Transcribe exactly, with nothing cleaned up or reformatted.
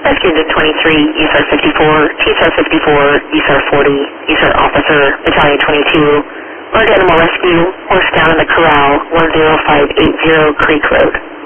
Rescue Unit twenty-three, U S A R fifty-four, T S A R fifty-four, U S A R forty, U S A R Officer, Battalion twenty-two, Large Animal Rescue, horse down in the corral, one zero five eight zero Creek Road.